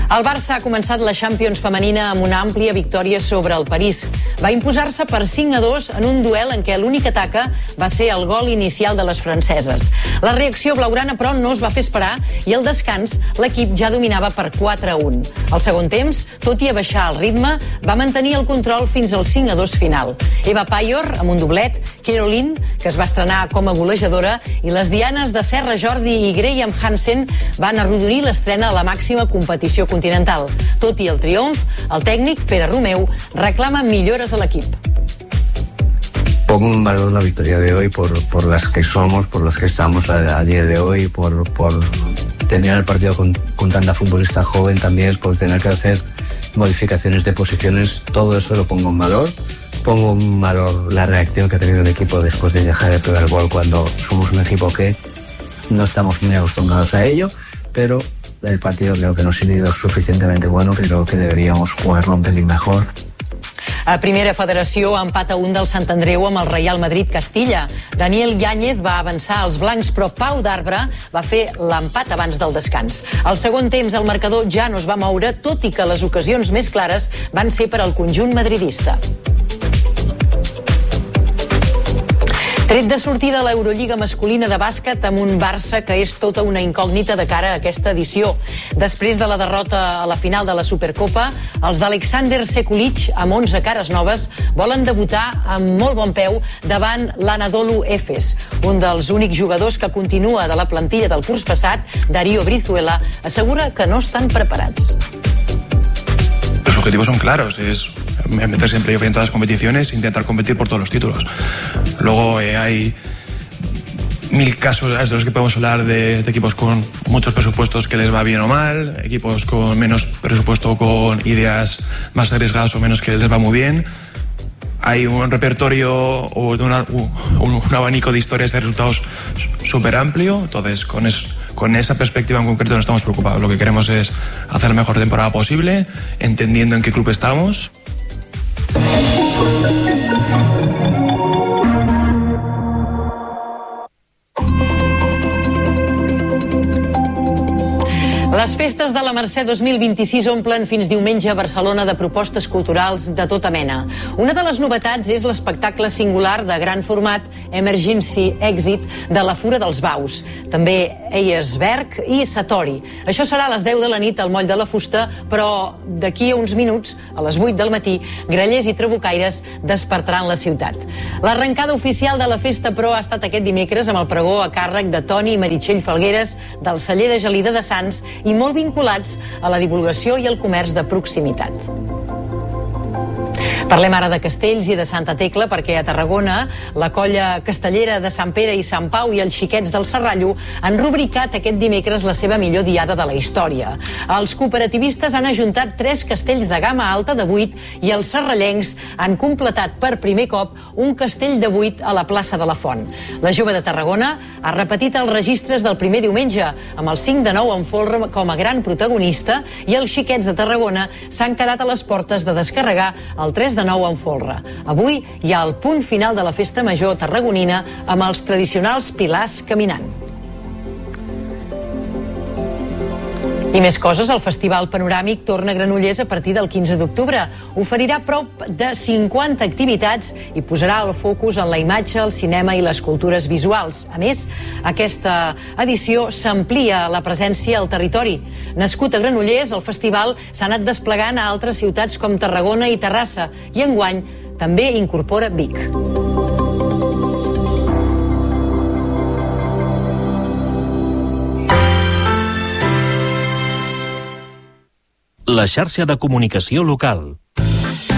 El Barça ha començat la Champions femenina amb una àmplia victòria sobre el París. Va imposar-se per 5-2 en un duel en què l'única taca va ser el gol inicial de les franceses. La reacció blaugrana, però, no es va fer esperar i al descans l'equip ja dominava per 4-1. Al segon temps, tot i abaixar el ritme, va mantenir el control fins al 5-2 final. Eva Payor, amb un doblet, Caroline, que es va estrenar com a golejadora, i les dianes de Serra Jordi i Graham Hansen van arrodonir l'estrena a la màxima competició continental. Tot i el triomf, el tècnic, Pere Romeu, reclama millores a l'equip. Pongo en valor la victoria de hoy por las que somos, por las que estamos a día de hoy, por tener el partido con tanta futbolista joven también, por tener que hacer modificaciones de posiciones. Todo eso lo pongo en valor. Pongo en valor la reacción que ha tenido el equipo después de dejar el primer gol, cuando somos un equipo que no estamos muy acostumbrados a ello, pero el partido creo que no ha sido suficientemente bueno, creo que deberíamos jugarlo un pelín mejor. A primera federació, empat a 1 del Sant Andreu amb el Real Madrid Castilla. Daniel Yáñez va avançar als blancs, però Pau d'Arbre va fer l'empat abans del descans. Al segon temps, el marcador ja no es va moure, tot i que les ocasions més clares van ser per al conjunt madridista. Tret de sortida a l'Eurolliga masculina de bàsquet amb un Barça que és tota una incògnita de cara a aquesta edició. Després de la derrota a la final de la Supercopa, els d'Alexander Sekulic, amb 11 cares noves, volen debutar amb molt bon peu davant l'Anadolu Efes. Un dels únics jugadors que continua de la plantilla del curs passat, Darío Brizuela, assegura que no estan preparats. Los objetivos son claros, es meterse en playoff en todas las competiciones e intentar competir por todos los títulos. Luego hay 1000 casos de los que podemos hablar de equipos con muchos presupuestos que les va bien o mal, equipos con menos presupuesto, con ideas más arriesgadas o menos que les va muy bien. Hay un repertorio o un abanico de historias y de resultados súper amplio, entonces con esa perspectiva en concreto no estamos preocupados. Lo que queremos es hacer la mejor temporada posible, entendiendo en qué club estamos. Les festes de la Mercè 2026 omplen fins diumenge a Barcelona de propostes culturals de tota mena. Una de les novetats és l'espectacle singular de gran format Emergency Exit de la Fura dels Baus. També Eiersberg i Satori. Això serà a les 10 de la nit al Moll de la Fusta, però d'aquí a uns minuts, a les 8 del matí, grallers i trabucaires despertaran la ciutat. L'arrencada oficial de la festa, però, ha estat aquest dimecres amb el pregó a càrrec de Toni i Meritxell Falgueres del celler de Gelida de Sants i molt vinculats a la divulgació i el comerç de proximitat. Parlem ara de castells i de Santa Tecla perquè a Tarragona la colla castellera de Sant Pere i Sant Pau i els xiquets del Serrallo han rubricat aquest dimecres la seva millor diada de la història. Els cooperativistes han ajuntat 3 castells de gamma alta de 8 i els serrallencs han completat per primer cop un castell de 8 a la plaça de la Font. La jove de Tarragona ha repetit els registres del primer diumenge amb el 5 de 9 en folre com a gran protagonista i els xiquets de Tarragona s'han quedat a les portes de descarregar el 3 de 9 en folre. Avui hi ha el punt final de la festa major tarragonina amb els tradicionals pilars caminant. I més coses, el Festival Panoràmic torna a Granollers a partir del 15 d'octubre. Oferirà prop de 50 activitats i posarà el focus en la imatge, el cinema i les cultures visuals. A més, aquesta edició s'amplia la presència al territori. Nascut a Granollers, el festival s'ha anat desplegant a altres ciutats com Tarragona i Terrassa i enguany també incorpora Vic. La xarxa de comunicació local.